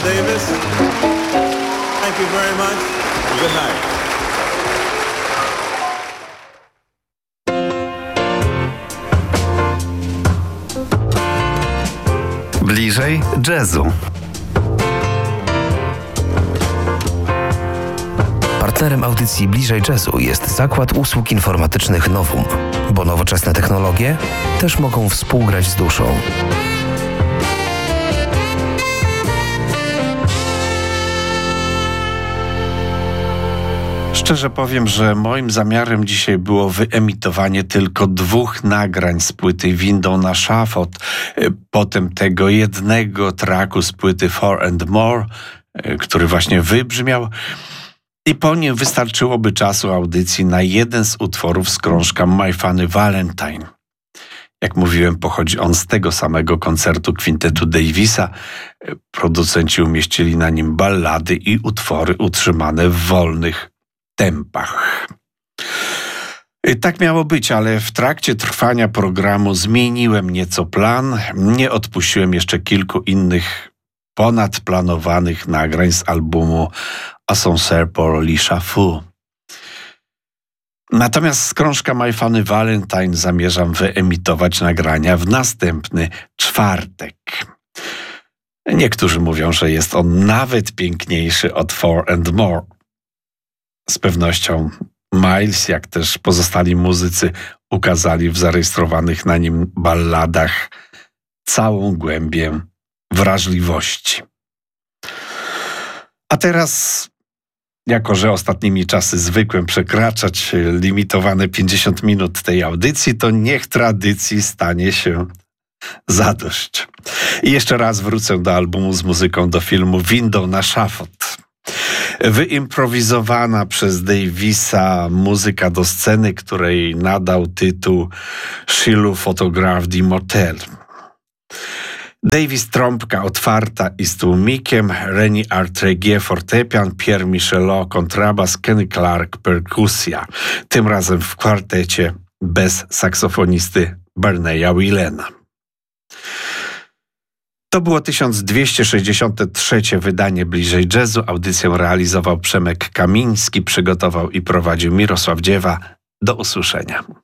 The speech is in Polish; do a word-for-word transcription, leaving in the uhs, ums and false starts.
Miles Davis. Thank you very much. Good night. Bliżej jazzu. Partnerem audycji Bliżej Jazzu jest Zakład Usług Informatycznych Novum, bo nowoczesne technologie też mogą współgrać z duszą. Szczerze powiem, że moim zamiarem dzisiaj było wyemitowanie tylko dwóch nagrań z płyty Window na Szafot, potem tego jednego traku z płyty Four and More, który właśnie wybrzmiał, i po nim wystarczyłoby czasu audycji na jeden z utworów z krążka My Funny Valentine. Jak mówiłem, pochodzi on z tego samego koncertu kwintetu Davisa. Producenci umieścili na nim ballady i utwory utrzymane w wolnych tempach. Tak miało być, ale w trakcie trwania programu zmieniłem nieco plan. Nie odpuściłem jeszcze kilku innych ponadplanowanych nagrań z albumu Ascenseur pour l'échafaud. Natomiast z krążka My Funny Valentine zamierzam wyemitować nagrania w następny czwartek. Niektórzy mówią, że jest on nawet piękniejszy od Four and More. Z pewnością Miles, jak też pozostali muzycy, ukazali w zarejestrowanych na nim balladach całą głębię wrażliwości. A teraz, jako że ostatnimi czasy zwykłem przekraczać limitowane pięćdziesiąt minut tej audycji, to niech tradycji stanie się zadość. I jeszcze raz wrócę do albumu z muzyką do filmu Window na Szafot. Wyimprowizowana przez Davisa muzyka do sceny, której nadał tytuł Shiloh Photograph du Motel. Davis trąbka otwarta i z tłumikiem, Rennie Artregie fortepian, Pierre Michelot kontrabas, Kenny Clark perkusja. Tym razem w kwartecie bez saksofonisty Barneya Willena. To było tysiąc dwieście sześćdziesiąte trzecie wydanie Bliżej Jazzu. Audycję realizował Przemek Kamiński, przygotował i prowadził Mirosław Dziewa. Do usłyszenia.